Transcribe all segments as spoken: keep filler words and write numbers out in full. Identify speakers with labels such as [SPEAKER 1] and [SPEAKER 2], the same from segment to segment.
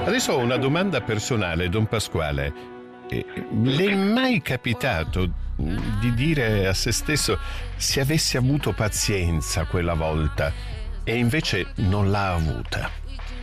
[SPEAKER 1] Adesso ho una domanda personale, Don Pasquale. Eh, Le è mai capitato di dire a se stesso se avessi avuto pazienza quella volta e invece non l'ha avuta?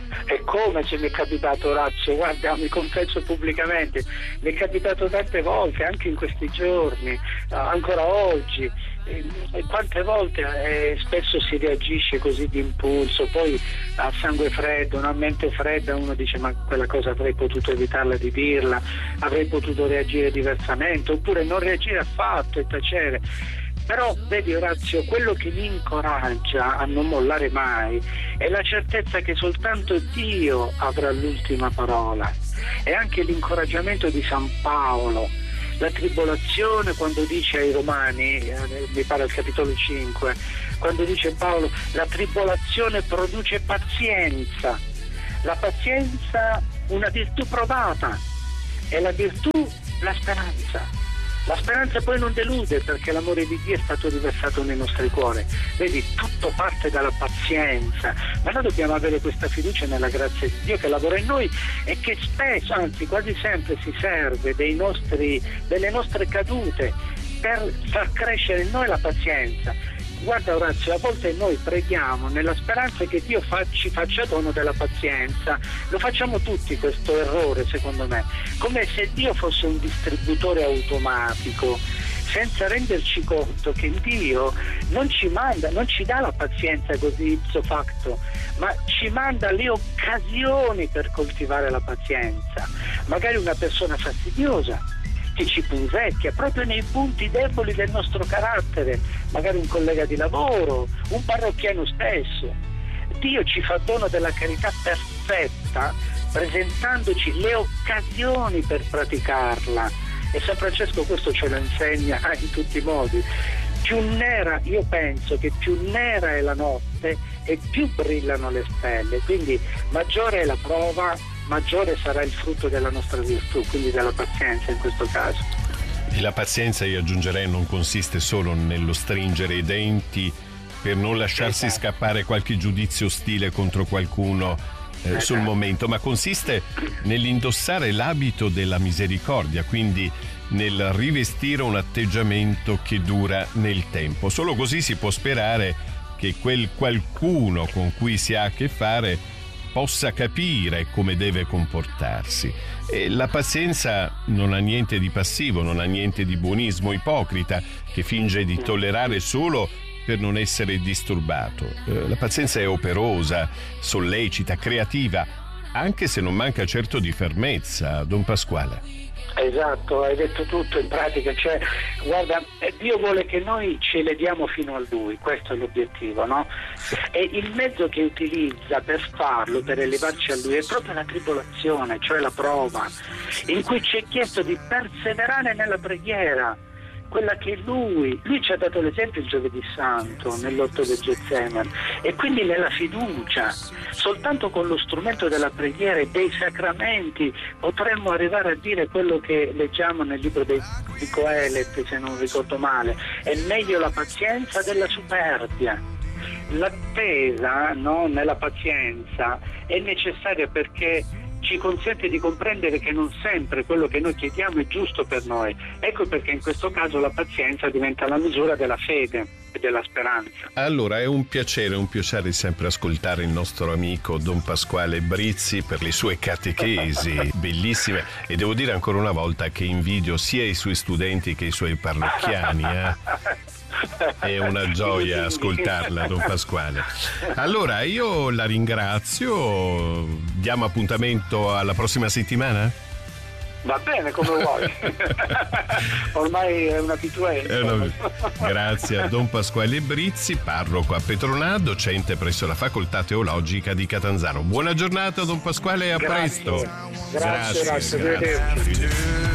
[SPEAKER 2] E come se mi è capitato, Orazio, guarda, mi confesso pubblicamente, mi è capitato tante volte, anche in questi giorni, ancora oggi, e quante volte eh, spesso si reagisce così d'impulso, poi a sangue freddo, una mente fredda, uno dice ma quella cosa avrei potuto evitarla di dirla, avrei potuto reagire diversamente, oppure non reagire affatto e tacere. Però vedi, Orazio, quello che mi incoraggia a non mollare mai è la certezza che soltanto Dio avrà l'ultima parola. È anche l'incoraggiamento di San Paolo, la tribolazione, quando dice ai Romani, eh, mi pare al capitolo cinque, quando dice Paolo, la tribolazione produce pazienza, la pazienza una virtù provata e la virtù la speranza. La speranza poi non delude, perché l'amore di Dio è stato riversato nei nostri cuori. Vedi, tutto parte dalla pazienza, ma noi dobbiamo avere questa fiducia nella grazia di Dio che lavora in noi e che spesso, anzi quasi sempre, si serve dei nostri, delle nostre cadute per far crescere in noi la pazienza. Guarda, Orazio, a volte noi preghiamo nella speranza che Dio fa, ci faccia dono della pazienza. Lo facciamo tutti questo errore, secondo me, come se Dio fosse un distributore automatico, senza renderci conto che Dio non ci manda, non ci dà la pazienza così ipso facto, ma ci manda le occasioni per coltivare la pazienza. Magari una persona fastidiosa che ci punzecchia proprio nei punti deboli del nostro carattere, magari un collega di lavoro, un parrocchiano stesso. Dio ci fa dono della carità perfetta, presentandoci le occasioni per praticarla, e San Francesco questo ce lo insegna in tutti i modi. Più nera, io penso che più nera è la notte e più brillano le stelle, quindi maggiore è la prova, maggiore sarà il frutto della nostra virtù, quindi della pazienza in questo caso.
[SPEAKER 1] E la pazienza, io aggiungerei, non consiste solo nello stringere i denti per non lasciarsi
[SPEAKER 2] esatto.
[SPEAKER 1] scappare qualche giudizio ostile contro qualcuno eh, esatto. sul momento, ma consiste nell'indossare l'abito della misericordia, quindi nel rivestire un atteggiamento che dura nel tempo. Solo così si può sperare che quel qualcuno con cui si ha a che fare possa capire come deve comportarsi. E la pazienza non ha niente di passivo, non ha niente di buonismo ipocrita che finge di tollerare solo per non essere disturbato. La pazienza è operosa, sollecita, creativa, anche se non manca certo di fermezza, Don Pasquale.
[SPEAKER 2] Esatto, hai detto tutto in pratica, cioè guarda, Dio vuole che noi ci elediamo fino a Lui, questo è l'obiettivo, no? E il mezzo che utilizza per farlo, per elevarci a Lui, è proprio la tribolazione, cioè la prova, in cui ci è chiesto di perseverare nella preghiera, quella che lui, lui ci ha dato l'esempio il giovedì santo nell'orto del Getsemani, e quindi nella fiducia, soltanto con lo strumento della preghiera e dei sacramenti potremmo arrivare a dire quello che leggiamo nel libro dei, di Coelet, se non ricordo male: è meglio la pazienza della superbia. L'attesa, no, nella pazienza è necessaria perché ci consente di comprendere che non sempre quello che noi chiediamo è giusto per noi. Ecco perché in questo caso la pazienza diventa la misura della fede e della speranza.
[SPEAKER 1] Allora, è un piacere, un piacere sempre ascoltare il nostro amico Don Pasquale Brizzi per le sue catechesi bellissime, e devo dire ancora una volta che invidio sia i suoi studenti che i suoi parrocchiani, eh? È una gioia ascoltarla, Don Pasquale. Allora, io la ringrazio. Diamo appuntamento alla prossima settimana?
[SPEAKER 2] Va bene, come vuoi. Ormai è un'abituenza.
[SPEAKER 1] È una... Grazie a Don Pasquale Brizzi, parroco a Petronà, docente presso la Facoltà Teologica di Catanzaro. Buona giornata, Don Pasquale, e a
[SPEAKER 2] Grazie.
[SPEAKER 1] presto.
[SPEAKER 2] Grazie, grazie.
[SPEAKER 1] grazie. grazie.